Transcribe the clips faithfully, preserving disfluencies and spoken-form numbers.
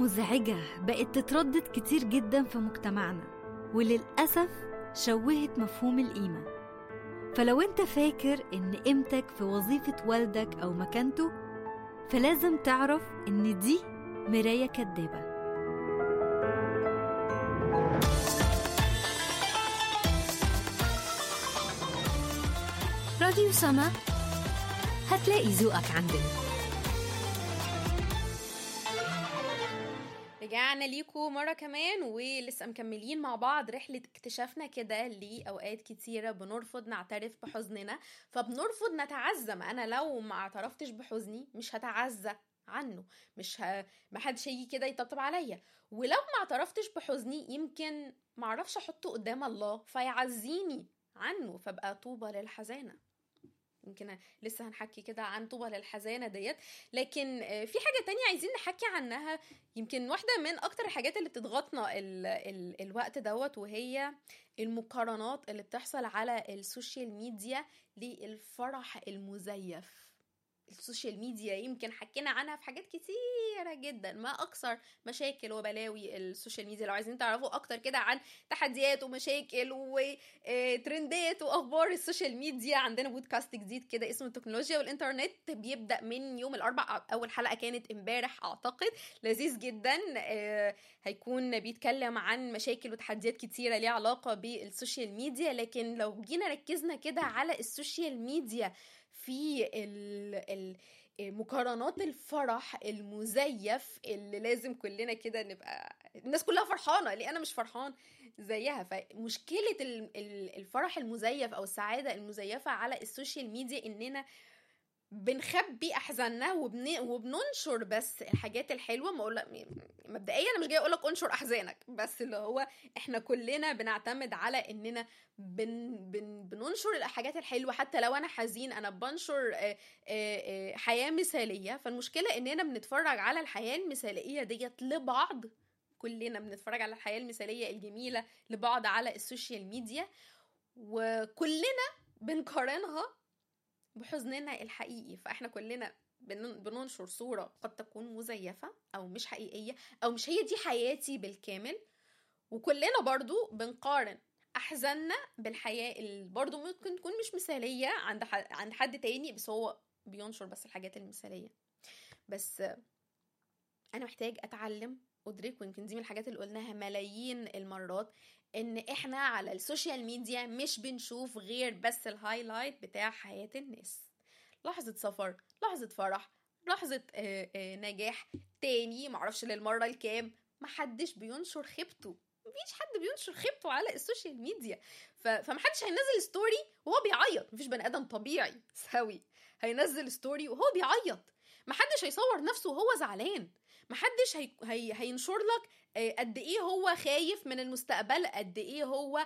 مزعجة بقت تتردد كتير جدا في مجتمعنا، وللأسف شوهت مفهوم القيمة. فلو انت فاكر ان قيمتك في وظيفة والدك أو مكانته، فلازم تعرف ان دي مراية كدابة. راديو سما، هتلاقي ذوقك عندنا. رجعنا ليكم مرة كمان ولسه مكملين مع بعض رحلة اكتشافنا كده لأوقات كتيرة بنرفض نعترف بحزننا، فبنرفض نتعزم. أنا لو ما اعترفتش بحزني مش هتعزى عنه، مش ه... ما حدش هيجي كده يطبطب عليا. ولو ما اعترفتش بحزني يمكن ما اعرفش احطه قدام الله فيعزيني عنه، فبقى طوبى للحزانة. يمكن لسه هنحكي كده عن طوبى للحزانة ديت، لكن في حاجة تانية عايزين نحكي عنها، يمكن واحدة من أكتر الحاجات اللي بتضغطنا ال ال الوقت دوت، وهي المقارنات اللي بتحصل على السوشيال ميديا للفرح المزيف. السوشيال ميديا يمكن حكينا عنها في حاجات كتيرة جدا، ما أكثر مشاكل وبلاوي السوشيال ميديا. لو عايزين تعرفوا أكتر كده عن تحديات ومشاكل وترندات وأخبار السوشيال ميديا، عندنا بودكاست جديد كده اسمه التكنولوجيا والإنترنت، بيبدأ من يوم الأربع. أول حلقة كانت امبارح أعتقد، لذيذ جدا، هيكون بيتكلم عن مشاكل وتحديات كتيرة ليها علاقة بالسوشيال ميديا. لكن لو جينا ركزنا كده على السوشيال ميديا في مقارنات الفرح المزيف اللي لازم كلنا كده نبقى الناس كلها فرحانة، ليه أنا مش فرحان زيها؟ فمشكلة الفرح المزيف أو السعادة المزيفة على السوشيال ميديا إننا بنخبي احزاننا وبن... وبننشر بس الحاجات الحلوه. ما اقول مبدئيا انا مش جاي اقول لك انشر احزانك، بس اللي هو احنا كلنا بنعتمد على اننا بن... بن... بننشر الحاجات الحلوه. حتى لو انا حزين انا بنشر آآ آآ حياه مثاليه. فالمشكله اننا بنتفرج على الحياه المثاليه ديت لبعض، كلنا بنتفرج على الحياه المثاليه الجميله لبعض على السوشيال ميديا، وكلنا بنقارنها بحزننا الحقيقي. فاحنا كلنا بننشر صورة قد تكون مزيفة او مش حقيقية او مش هي دي حياتي بالكامل، وكلنا برضو بنقارن احزاننا بالحياة اللي برضو ممكن تكون مش مثالية عند عند حد تاني، بس هو بينشر بس الحاجات المثالية. بس انا محتاج اتعلم ادرك، ويمكن دي من الحاجات اللي قلناها ملايين المرات، ان احنا على السوشيال ميديا مش بنشوف غير بس الهايلايت بتاع حياة الناس. لحظة سفر، لحظة فرح، لحظة آآ آآ نجاح تاني، معرفش للمرة الكام، محدش بينشر خيبته. مفيش حد بينشر خيبته على السوشيال ميديا. فمحدش هينزل ستوري وهو بيعيط. مفيش بني ادم طبيعي سوي هينزل ستوري وهو بيعيط. محدش هيصور نفسه وهو زعلان. محدش هي... هي... هينشر لك قد ايه هو خايف من المستقبل، قد ايه هو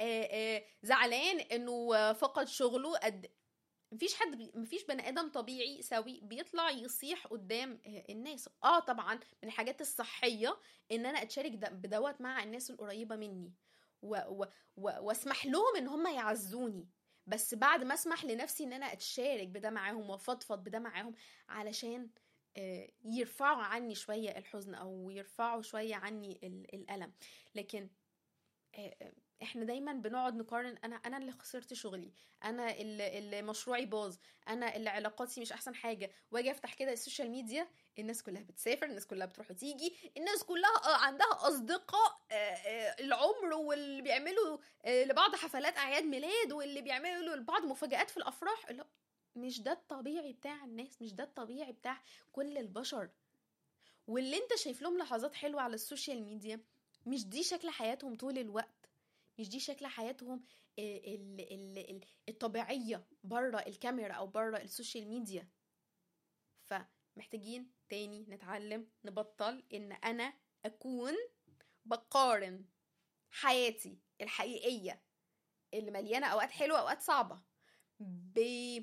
زعلان انه فقد شغله. قد مفيش حد بي... مفيش بني ادم طبيعي سوي بيطلع يصيح قدام الناس. اه طبعا من الحاجات الصحيه ان انا اتشارك بدوت مع الناس القريبه مني و... و... و... واسمح لهم ان هم يعزوني، بس بعد ما اسمح لنفسي ان انا اتشارك بده معاهم وافضفض بده معاهم، علشان يرفعوا عني شوية الحزن أو يرفعوا شوية عني الألم. لكن احنا دايما بنقعد نقارن، انا انا اللي خسرت شغلي، انا اللي, اللي مشروعي باظ، انا اللي علاقاتي مش احسن حاجه. واجي افتح كده السوشيال ميديا، الناس كلها بتسافر، الناس كلها بتروح وتيجي، الناس كلها عندها اصدقاء العمر، واللي بيعملوا لبعض حفلات اعياد ميلاد، واللي بيعملوا لبعض مفاجآت في الافراح. لا، مش ده الطبيعي بتاع الناس، مش ده الطبيعي بتاع كل البشر. واللي انت شايف لهم لحظات حلوة على السوشيال ميديا مش دي شكل حياتهم طول الوقت، مش دي شكل حياتهم الطبيعية برا الكاميرا او برا السوشيال ميديا. فمحتاجين تاني نتعلم نبطل ان انا اكون بقارن حياتي الحقيقية اللي مليانة اوقات حلوة اوقات صعبة ب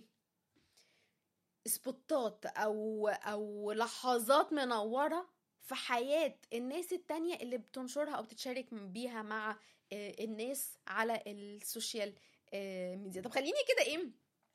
سبوتات او او لحظات منورة في حياة الناس التانية اللي بتنشرها او بتتشارك بيها مع الناس على السوشيال ميديا. طب خليني كده ايه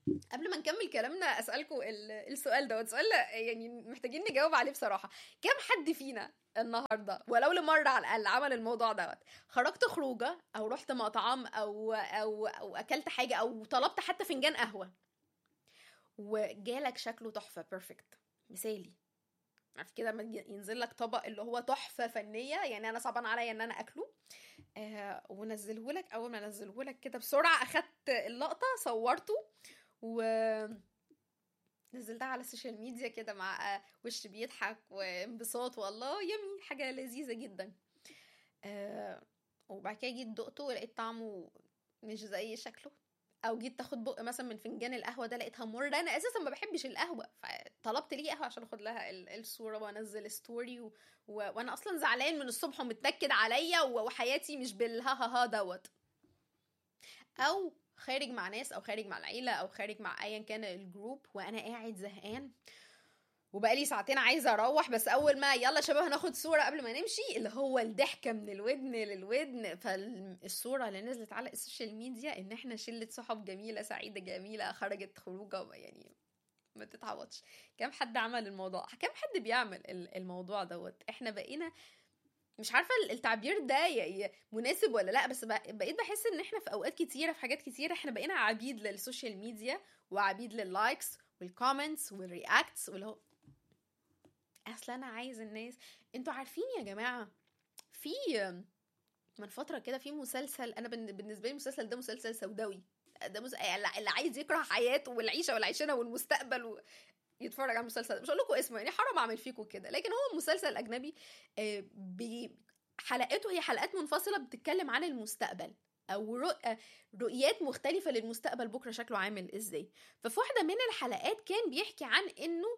قبل ما نكمل كلامنا اسالكم السؤال ده، سؤال يعني محتاجين نجاوب عليه بصراحه. كم حد فينا النهارده ولو لمره على الاقل عمل الموضوع دوت؟ خرجت خروجه او رحت مطعم او او او اكلت حاجه او طلبت حتى فنجان قهوه وجالك شكله تحفه بيرفكت مثالي، عارف كده لما ينزل لك طبق اللي هو تحفه فنيه، يعني انا صعبان عليا ان انا اكله، آه ونزله لك. اول ما نزله لك كده بسرعه اخدت اللقطه صورته و نزلتها على السوشيال ميديا كده مع وش بيضحك وانبساط، والله يمي حاجه لذيذه جدا. آه وبعد كده جيت دقته ولقيت طعمه مش زي شكله، او جيت تاخد بق مثلا من فنجان القهوه ده لقيتها مر، انا اساسا ما بحبش القهوه، فطلبت ليه قهوه عشان اخد لها الصوره وانزل ستوري و... و... وانا اصلا زعلان من الصبح ومتنكد عليا وحياتي مش بالها ها ها دوت. او خارج مع ناس او خارج مع العيله او خارج مع ايا كان الجروب وانا قاعد زهقان وبقالي ساعتين عايزه اروح، بس اول ما يلا شباب هناخد صوره قبل ما نمشي، اللي هو الضحكه من الودن للودن. فالصوره اللي نزلت على السوشيال ميديا ان احنا شله صحاب جميله سعيده جميله خرجت خروجه يعني ما تتعوضش. كم حد عمل الموضوع؟ كم حد بيعمل الموضوع دوت؟ احنا بقينا مش عارفه التعبير ده مناسب ولا لا، بس بقيت بحس ان احنا في اوقات كتيره في حاجات كتيره احنا بقينا عبيد للسوشيال ميديا وعبيد لللايكس والكومنتس والرياكتس، واللي هو اصل انا عايز الناس. انتوا عارفين يا جماعه في من فتره كده في مسلسل، انا بالنسبه لي المسلسل ده مسلسل سوداوي، ده مس... اللي عايز يكره حياته والعيشه والعيشنه والمستقبل و... يتفرج على المسلسل ده. مش هقول لكم اسمه يعني حرام اعمل فيكم كده، لكن هو مسلسل اجنبي بحلقاته هي حلقات منفصله بتتكلم عن المستقبل او رؤيات مختلفه للمستقبل بكره شكله عامل ازاي. ففي واحده من الحلقات كان بيحكي عن انه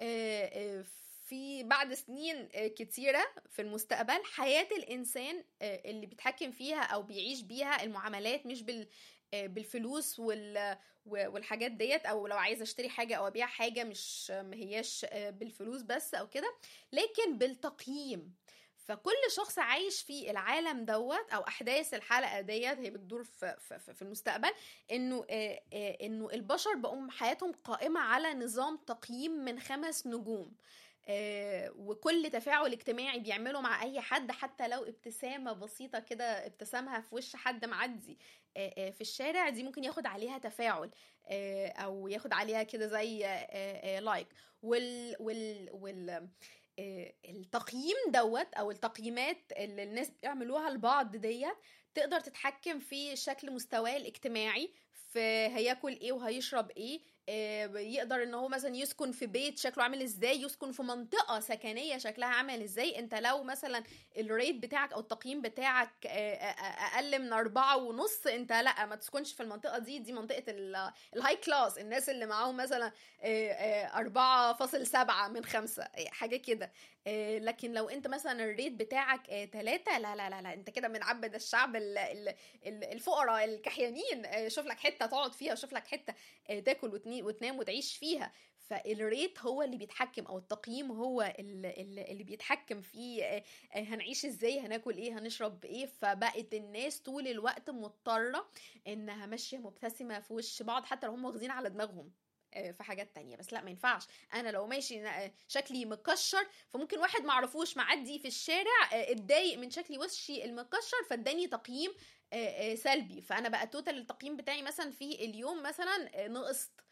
في بعد سنين كتيرة في المستقبل حياة الإنسان اللي بيتحكم فيها أو بيعيش بيها المعاملات مش بال بالفلوس وال والحاجات ديت، او لو عايزه اشتري حاجه او ابيع حاجه مش ما هياش بالفلوس بس او كده، لكن بالتقييم. فكل شخص عايش في العالم دوت او احداث الحلقه ديت هي بتدور في في, في المستقبل، انه انه البشر بقوا حياتهم قائمه على نظام تقييم من خمس نجوم، آه وكل تفاعل اجتماعي بيعمله مع اي حد حتى لو ابتسامة بسيطة كده ابتسامها في وش حد معدي آه آه في الشارع دي ممكن ياخد عليها تفاعل آه او ياخد عليها كده زي آه آه لايك. وال وال وال آه التقييم دوت او التقييمات اللي الناس بيعملوها لبعض ديت تقدر تتحكم في شكل مستواه الاجتماعي، في هياكل ايه وهيشرب ايه، يقدر ان هو مثلا يسكن في بيت شكله عامل ازاي، يسكن في منطقة سكنية شكلها عامل ازاي. انت لو مثلا الريت بتاعك او التقييم بتاعك اقل من اربعة ونص، انت لا ما تسكنش في المنطقة دي، دي منطقة الهاي كلاس، الناس اللي معاهم مثلا اربعة فاصل سبعة من خمسة حاجة كده. لكن لو انت مثلا الريت بتاعك تلاتة، لا لا لا, لا انت كده من عبد الشعب الفقراء الكحيانين، شوف لك حتة تقعد فيها وشوف لك حتة تاكل وتنام وتعيش فيها. فالريت هو اللي بيتحكم او التقييم هو اللي بيتحكم في هنعيش ازاي، هناكل ايه، هنشرب ايه. فبقت الناس طول الوقت مضطرة انها ماشية مبتسمة في وش بعض حتى لو هم واخدين على دماغهم في حاجات تانية. بس لا ما ينفعش، انا لو ماشي شكلي مكشر فممكن واحد معرفوش معدي في الشارع اتضايق من شكلي وشي المكشر فاداني تقييم سلبي، فانا بقى توتال التقييم بتاعي مثلا في اليوم مثلا نقصت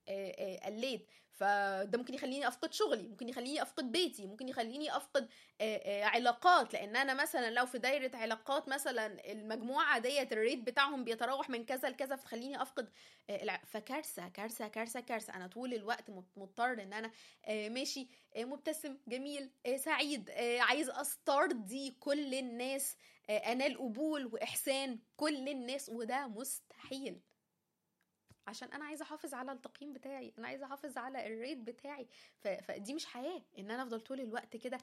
قليت، فده ممكن يخليني افقد شغلي، ممكن يخليني افقد بيتي، ممكن يخليني افقد علاقات، لان انا مثلا لو في دايره علاقات مثلا المجموعه ديت الريت بتاعهم بيتراوح من كذا لكذا فتخليني افقد. فكارثه كارثه كارثه كارثه. انا طول الوقت مضطر ان انا ماشي مبتسم جميل سعيد، عايز استرضي كل الناس، انال قبول واحسان كل الناس، وده مستحيل عشان انا عايزه احافظ على التقييم بتاعي، انا عايزه احافظ على الريت بتاعي. فدي مش حياه ان انا افضل طول الوقت كده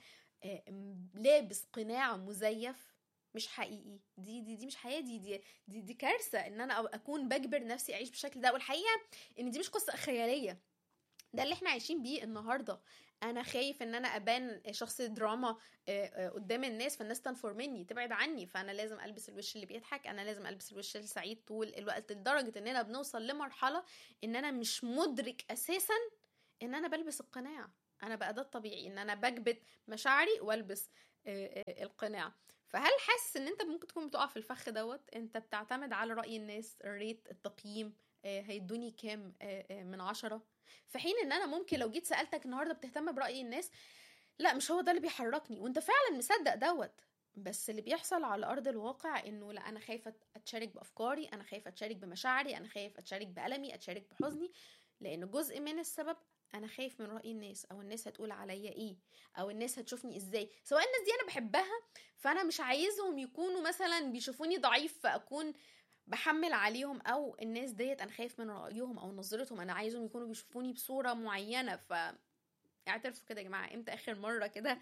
لابس قناع مزيف مش حقيقي. دي دي دي مش حياه، دي دي دي, دي كارثه ان انا اكون بجبر نفسي اعيش بالشكل ده. والحقيقه ان دي مش قصه خياليه، ده اللي احنا عايشين بيه النهارده. انا خايف ان انا ابان شخص دراما قدام الناس، فالناس تنفر مني، تبعد عني، فانا لازم البس الوش اللي بيضحك، انا لازم البس الوش السعيد طول الوقت، لدرجه اننا بنوصل لمرحله ان انا مش مدرك اساسا ان انا بلبس القناع. انا بقى ده الطبيعي ان انا بكبت مشاعري والبس القناع. فهل حاسس ان انت ممكن تكون بتقع في الفخ دوت؟ انت بتعتمد على رأي الناس، الريت، التقييم، هيدوني كام من عشرة، في حين ان انا ممكن لو جيت سألتك النهاردة بتهتم برأي الناس، لا مش هو ده اللي بيحركني، وانت فعلا مصدق دوت، بس اللي بيحصل على أرض الواقع انه لا، انا خايفة اتشارك بأفكاري، انا خايفة اتشارك بمشاعري، انا خايف اتشارك بألمي، اتشارك بحزني، لان جزء من السبب انا خايف من رأي الناس، او الناس هتقول عليا ايه، او الناس هتشوفني ازاي. سواء الناس دي انا بحبها فانا مش عايزهم يكونوا مثلا بيشوفوني ضعيف فاكون بحمل عليهم، او الناس ديت انا خايف من رأيهم او نظرتهم، انا عايزهم يكونوا بيشوفوني بصورة معينة. ف اعترفوا كده يا جماعة، امتى اخر مرة كده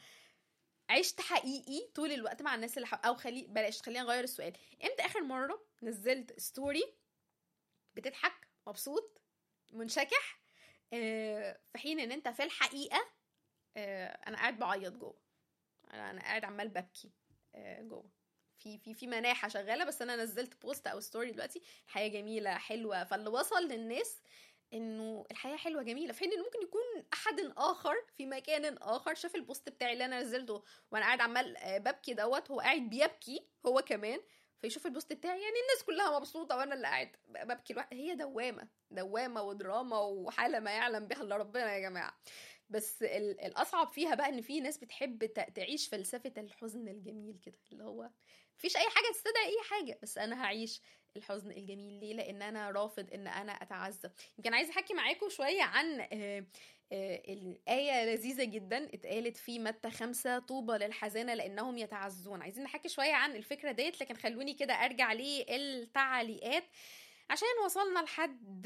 عشت حقيقي طول الوقت مع الناس اللي حق... او خلي بلاش خلينا نغير السؤال، امتى اخر مرة نزلت ستوري بتضحك مبسوط منشكح اه في حين ان انت في الحقيقة اه انا قاعد بعيط جوه، انا قاعد عمال ببكي اه جوه، في في في مناحة شغالة، بس انا نزلت بوست او ستوري دلوقتي الحياة جميلة حلوة، فاللي وصل للناس انه الحياة حلوة جميلة، في حين انه ممكن يكون احد اخر في مكان اخر شاف البوست بتاعي اللي انا نزلته وانا قاعد عمال ببكي دوت، هو قاعد بيبكي هو كمان، فيشوف البوست بتاعي يعني الناس كلها مبسوطة وانا اللي قاعد ببكي الوقت. هي دوامة دوامة ودراما وحالة ما يعلم بها الا ربنا يا جماعة. بس الاصعب فيها بقى ان في ناس بتحب تعيش فلسفة الحزن الجميل كده، اللي هو مفيش اي حاجة تستدعي اي حاجة، بس انا هعيش الحزن الجميل. ليه؟ لان انا رافض ان انا اتعذب. يمكن عايزه احكي معاكم شويه عن آآ آآ الايه لذيذه جدا اتقالت في متى خمسة، طوبى للحزانه لانهم يتعزون. عايزين نحكي شويه عن الفكره ديت، لكن خلوني كده ارجع للتعليقات عشان وصلنا لحد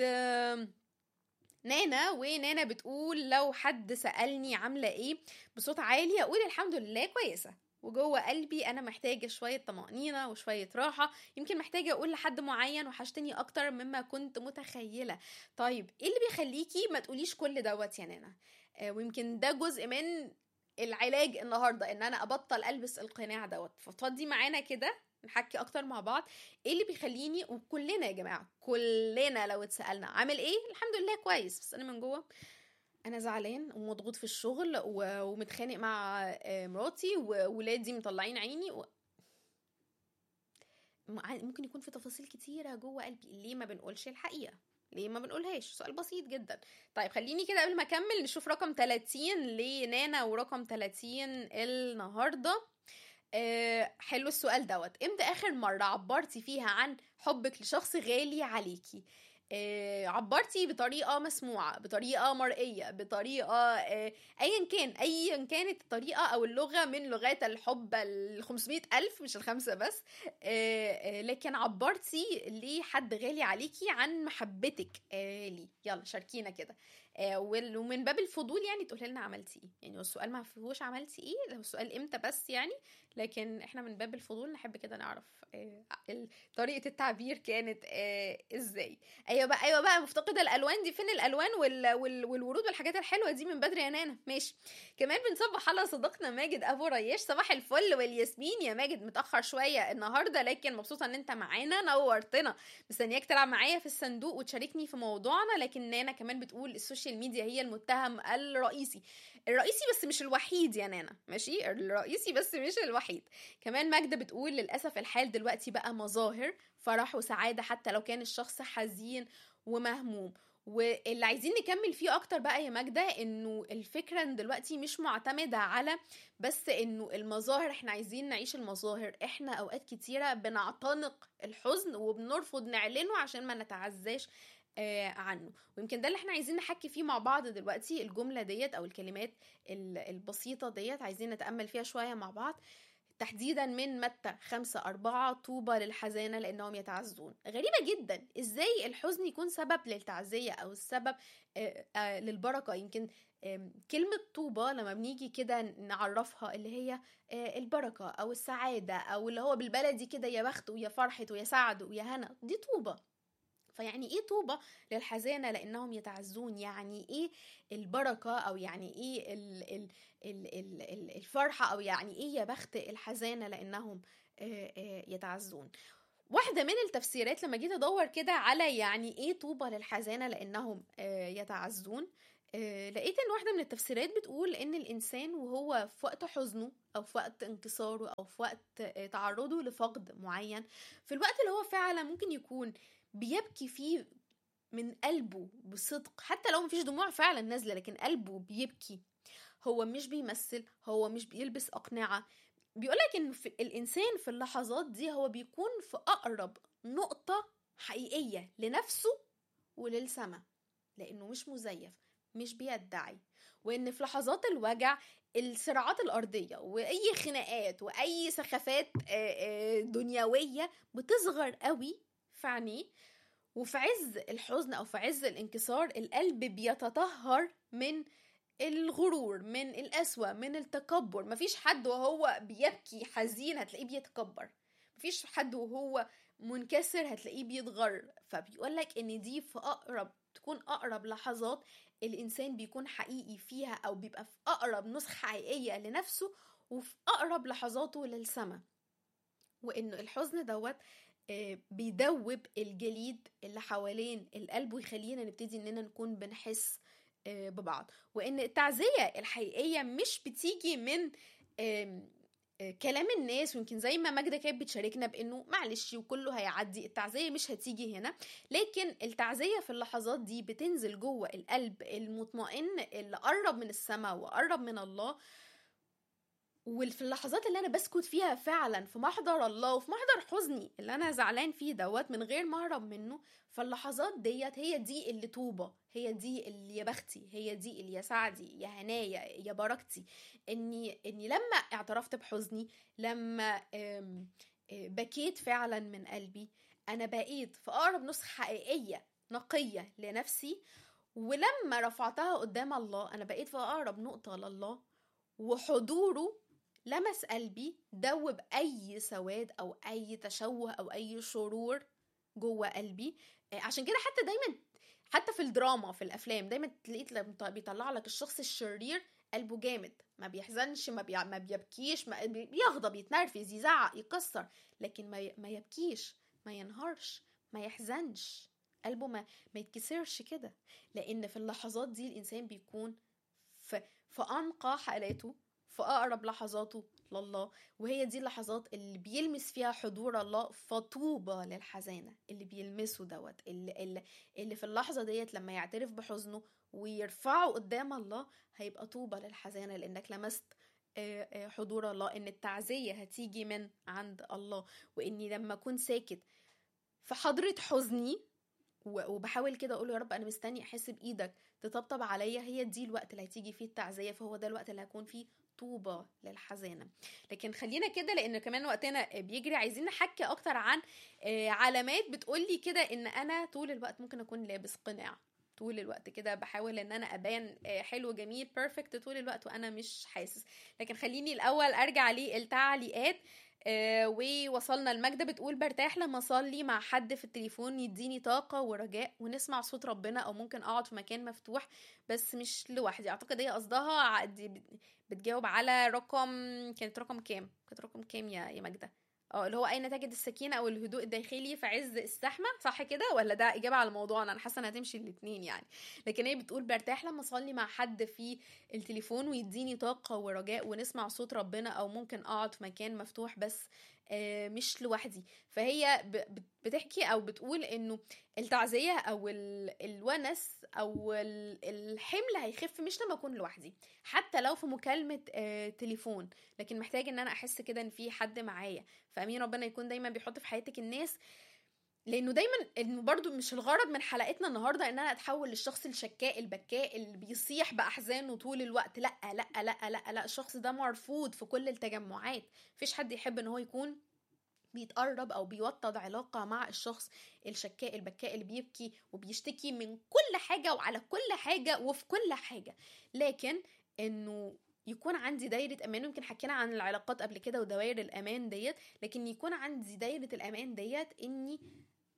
نانا. ونانا بتقول لو حد سألني عامله ايه بصوت عالي اقول الحمد لله كويسه، وجوه قلبي انا محتاجه شويه طمأنينه وشويه راحه، يمكن محتاجه اقول لحد معين وحشتني اكتر مما كنت متخيله. طيب ايه اللي بيخليكي ما تقوليش كل دوت يا نانا؟ آه ويمكن ده جزء من العلاج النهارده، ان انا ابطل البس القناع دوت. ففضي معانا كده نحكي اكتر مع بعض ايه اللي بيخليني، وكلنا يا جماعه كلنا لو اتسالنا عامل ايه الحمد لله كويس، بس انا من جوه انا زعلان ومضغوط في الشغل ومتخانق مع مراتي وولادي مطلعين عيني و... ممكن يكون في تفاصيل كتيره جوه قلبي. ليه ما بنقولش الحقيقه؟ ليه ما بنقولهاش؟ سؤال بسيط جدا. طيب خليني كده قبل ما اكمل نشوف رقم ثلاثين لنانا ورقم ثلاثين النهارده. أه حلو السؤال دوت. امتى اخر مره عبرتي فيها عن حبك لشخص غالي عليكي؟ آه عبرتي بطريقة مسموعة، بطريقة مرئية، بطريقة آه ايا كان ايا كانت الطريقة او اللغة من لغات الحب الخمسمائة الف مش الخمسة بس، آه آه لكن عبرتي لحد غالي عليكي عن محبتك آه لي. يلا شاركينا كده. آه ومن باب الفضول يعني تقولي لنا عملتي ايه، يعني السؤال ما فيهوش عملتي ايه، لو السؤال امتى بس يعني، لكن احنا من باب الفضول نحب كده نعرف آه طريقة التعبير كانت آه ازاي. ايوه بقى ايوه بقى مفتقده الالوان دي، فين الالوان وال... وال... والورود والحاجات الحلوه دي من بدري يا نانا؟ ماشي. كمان بنصبح على صديقنا ماجد ابو رياش، صباح الفل والياسمين يا ماجد، متاخر شويه النهارده لكن مبسوطه ان انت معانا، نورتنا. مستنياك تلعب معايا في الصندوق وتشاركني في موضوعنا. لكن نانا كمان بتقول السوشيال ميديا هي المتهم الرئيسي. الرئيسي بس مش الوحيد يا نانا، ماشي، الرئيسي بس مش الوحيد. كمان ماجدة بتقول للاسف الحال دلوقتي بقى مظاهر فرح وسعاده حتى لو كان الشخص حزين ومهموم. واللي عايزين نكمل فيه اكتر بقى يا ماجدة انه الفكرة ان دلوقتي مش معتمدة على بس انه المظاهر، احنا عايزين نعيش المظاهر. احنا اوقات كتيرة بنعتنق الحزن وبنرفض نعلنه عشان ما نتعزاش آه عنه. ويمكن ده اللي احنا عايزين نحكي فيه مع بعض دلوقتي، الجملة ديت او الكلمات البسيطة ديت عايزين نتأمل فيها شوية مع بعض، تحديدا من متى خمسة أربعة، طوبى للحزانة لأنهم يتعزون. غريبة جدا إزاي الحزن يكون سبب للتعزية أو السبب آآ آآ للبركة. يمكن كلمة طوبى لما بنيجي كده نعرفها اللي هي البركة أو السعادة، أو اللي هو بالبلدي كده يا بخت ويا فرحة ويا سعد ويا هنا، دي طوبى. فيعني ايه طوبى للحزانة لانهم يتعزون؟ يعني ايه البركة، او يعني ايه ال ال ال ال الفرحة، او يعني ايه يا بخت الحزانة لانهم يتعزون؟ واحدة من التفسيرات لما جيت ادور كده على يعني ايه طوبى للحزانة لانهم يتعزون، لقيت ان واحدة من التفسيرات بتقول ان الانسان وهو في وقت حزنه او في وقت انكساره او في وقت تعرضه لفقد معين، في الوقت اللي هو فعلا ممكن يكون بيبكي فيه من قلبه بصدق، حتى لو مفيش دموع فعلا نازلة لكن قلبه بيبكي، هو مش بيمثل، هو مش بيلبس أقنعة. بيقولك إن في الإنسان في اللحظات دي هو بيكون في أقرب نقطة حقيقية لنفسه وللسماء، لأنه مش مزيف، مش بيدعي. وإن في لحظات الوجع الصراعات الأرضية وأي خناقات وأي سخافات دنيوية بتصغر قوي في عينيه، وفي عز الحزن أو في عز الانكسار القلب بيتطهر من الغرور، من القسوة، من التكبر. مفيش حد وهو بيبكي حزين هتلاقيه بيتكبر، مفيش حد وهو منكسر هتلاقيه بيتغر. فبيقولك ان دي في اقرب تكون اقرب لحظات الانسان بيكون حقيقي فيها، او بيبقى في اقرب نسخة حقيقية لنفسه وفي اقرب لحظاته للسماء. وانه الحزن دوت بيدوب الجليد اللي حوالين القلب ويخلينا نبتدي اننا نكون بنحس ببعض. وان التعزية الحقيقية مش بتيجي من كلام الناس، ويمكن زي ما ماجدة كانت بتشاركنا بانه معلش وكله هيعدي، التعزية مش هتيجي هنا، لكن التعزية في اللحظات دي بتنزل جوه القلب المطمئن اللي قرب من السماء وقرب من الله. وفي اللحظات اللي انا بسكت فيها فعلا في محضر الله وفي محضر حزني اللي انا زعلان فيه دوت من غير ما اهرب منه، فاللحظات ديت هي دي اللي طوبة، هي دي اللي يا بختي، هي دي اللي يا سعدي، يا هنايا، يا بركتي. اني اني لما اعترفت بحزني، لما بكيت فعلا من قلبي، انا بقيت في اقرب نسخة حقيقية نقية لنفسي. ولما رفعتها قدام الله انا بقيت في اقرب نقطة لله، وحضوره لمس قلبي، دوب اي سواد او اي تشوه او اي شرور جوه قلبي. عشان كده حتى دايما حتى في الدراما في الافلام دايما تلاقيت لما بيطلع لك الشخص الشرير قلبه جامد، ما بيحزنش، ما, بي... ما بيبكيش، ما بيغضب، يتنرفز، يزعق، يكسر، لكن ما, ي... ما يبكيش، ما ينهارش، ما يحزنش، قلبه ما, ما يتكسرش كده. لان في اللحظات دي الانسان بيكون في, في انقى حالاته، في أقرب لحظاته لله، وهي دي اللحظات اللي بيلمس فيها حضور الله. فطوبى للحزانة اللي بيلمسه دوت، اللي, اللي, اللي في اللحظة ديت لما يعترف بحزنه ويرفعه قدام الله، هيبقى طوبى للحزانة لأنك لمست حضور الله، إن التعزية هتيجي من عند الله. وإني لما أكون ساكت في حضرة حزني وبحاول كده اقول يا رب انا مستني احس بايدك تطبطب عليا، هي دي الوقت اللي هتيجي فيه التعزية، فهو ده الوقت اللي هيكون فيه طوبى للحزانة. لكن خلينا كده لان كمان وقتنا بيجري، عايزين نحكي اكتر عن علامات بتقولي كده ان انا طول الوقت ممكن اكون لابس قناع، طول الوقت كده بحاول ان انا ابان حلو جميل بيرفكت طول الوقت وانا مش حاسس. لكن خليني الاول ارجع للتعليقات. آه ووصلنا المجدة بتقول برتاح لما اصلي مع حد في التليفون يديني طاقة ورجاء ونسمع صوت ربنا، او ممكن اقعد في مكان مفتوح بس مش لوحدي. اعتقد هي قصدها بتجاوب على رقم، كانت رقم كام كانت رقم كام يا يا مجدة؟ اه اللي هو اين تجد السكينة او الهدوء الداخلي في عز الزحمة، صح كده ولا ده اجابة على موضوعنا؟ انا حاسة انها هتمشي الاثنين يعني. لكن هي بتقول برتاح لما اصلي مع حد في التليفون ويديني طاقة ورجاء ونسمع صوت ربنا، او ممكن اقعد في مكان مفتوح بس آه مش لوحدي. فهي بتحكي او بتقول انه التعزية او الونس او الحمل هيخف مش لما اكون لوحدي، حتى لو في مكالمة آه تليفون، لكن محتاج ان انا احس كده ان في حد معايا. فامين ربنا يكون دايما بيحط في حياتك الناس، لانه دايما انه برضو مش الغرض من حلقتنا النهارده ان انا اتحول للشخص الشكاء البكاء اللي بيصيح باحزانه طول الوقت. لا لا لا لا لا الشخص ده مرفوض في كل التجمعات. مفيش حد يحب ان هو يكون بيتقرب او بيوطد علاقه مع الشخص الشكاء البكاء اللي بيبكي وبيشتكي من كل حاجه وعلى كل حاجه وفي كل حاجه. لكن انه يكون عندي دايرة أمان، يمكن حكينا عن العلاقات قبل كده ودوائر الأمان ديت، لكن يكون عندي دايرة الأمان ديت إني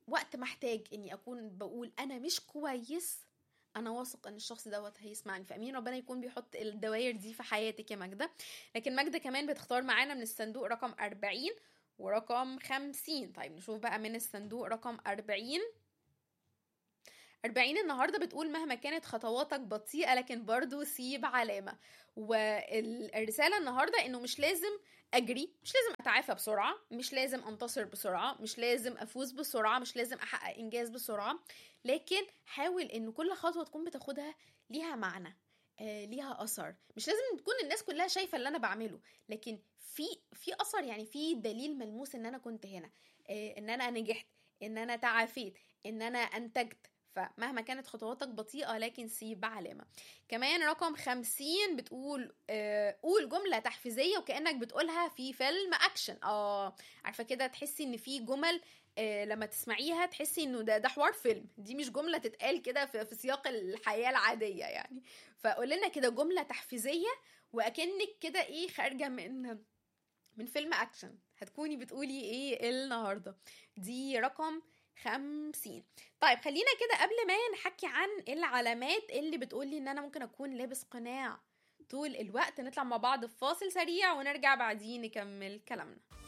وقت محتاج اني اكون بقول انا مش كويس، انا واثق ان الشخص دوت هيسمعني. فامين ربنا يكون بيحط الدوائر دي في حياتك يا ماجدة. لكن ماجدة كمان بتختار معانا من الصندوق رقم أربعين ورقم خمسين. طيب نشوف بقى من الصندوق رقم أربعين. أربعين النهاردة بتقول مهما كانت خطواتك بطيئة لكن برضو سيب علامة. والرسالة النهاردة انه مش لازم اجري، مش لازم اتعافى بسرعة، مش لازم انتصر بسرعة، مش لازم افوز بسرعة، مش لازم احقق انجاز بسرعة، لكن حاول ان كل خطوة تكون بتاخدها ليها معنى، آه ليها اثر. مش لازم تكون الناس كلها شايفة اللي انا بعمله، لكن في في اثر، يعني في دليل ملموس ان انا كنت هنا، آه ان انا نجحت، ان انا تعافيت، ان انا انتجت. فمهما كانت خطواتك بطيئة لكن سيب علامة. كمان رقم خمسين بتقول آه قول جملة تحفيزية وكأنك بتقولها في فيلم أكشن. اه عارفة كده، تحسي ان في جمل آه لما تسمعيها تحسي انه ده, ده حوار فيلم، دي مش جملة تتقال كده في, في سياق الحياة العادية يعني. فقول لنا كده جملة تحفيزية وأكنك كده ايه خارجة من من فيلم أكشن، هتكوني بتقولي ايه النهاردة. دي رقم خمسين. طيب خلينا كده قبل ما نحكي عن العلامات اللي بتقولي ان انا ممكن اكون لابس قناع طول الوقت، نطلع مع بعض في فاصل سريع ونرجع بعدين نكمل كلامنا.